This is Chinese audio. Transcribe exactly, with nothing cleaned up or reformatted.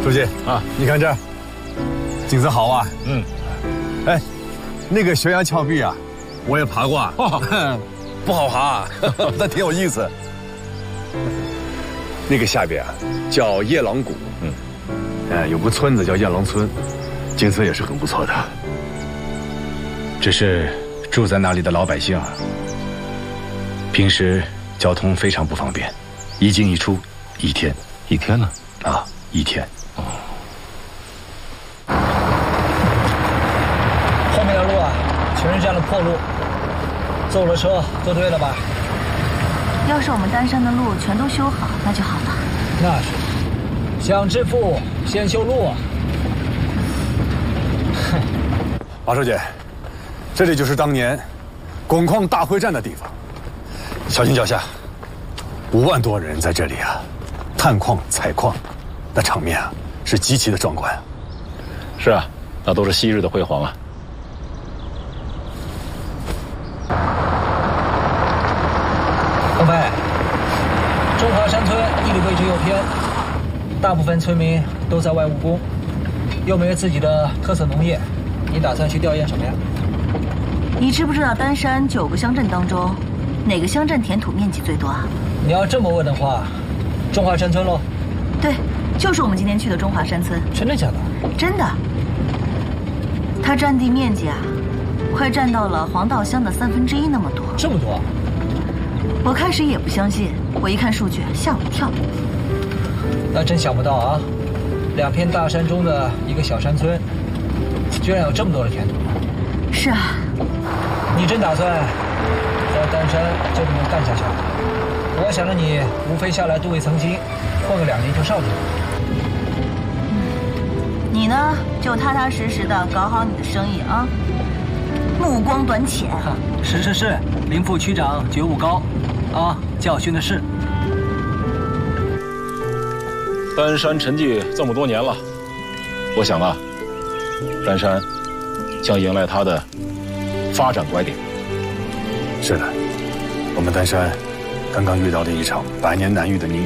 书记啊，你看这景色好啊。嗯。哎，那个悬崖峭壁啊，我也爬过啊，哦、不好爬、啊，但挺有意思。那个下边啊，叫夜郎谷。嗯。哎，有个村子叫夜郎村，景色也是很不错的。 只是住在那里的老百姓啊，平时交通非常不方便，一进一出一天。 一天呢？ 啊，一天。哦。 后面的路啊，全是这样的破路，坐了车都对了吧？ 要是我们丹山的路全都修好，那就好了。 那是，想致富先修路啊！ 哼，马书记，这里就是当年汞矿大会战的地方，小心脚下，五万多人在这里啊。探矿采矿，那场面啊是极其的壮观。 是啊，那都是昔日的辉煌啊。 东飞，中华山村地理位置又偏，大部分村民都在外务工，又没有自己的特色农业，你打算去调研什么呀？ 你知不知道丹山九个乡镇当中，哪个乡镇填土面积最多啊？ 你要这么问的话。中华山村喽， 对，就是我们今天去的中华山村。 真的假的？ 真的。它占地面积啊，快占到了黄道乡的三分之一那么多。 这么多？ 我开始也不相信，我一看数据吓我一跳。 那真想不到啊，两片大山中的一个小山村，居然有这么多的田土。 是啊。 你真打算在丹山就这么干下去？我想着你无非下来镀一层金，混个两年就上去了。 嗯，你呢就踏踏实实的搞好你的生意啊，目光短浅。 是是是，林副区长觉悟高，啊，教训的是。 丹山沉寂这么多年了，我想啊，丹山将迎来它的发展拐点。 是的，我们丹山刚刚遇到了一场百年难遇的宁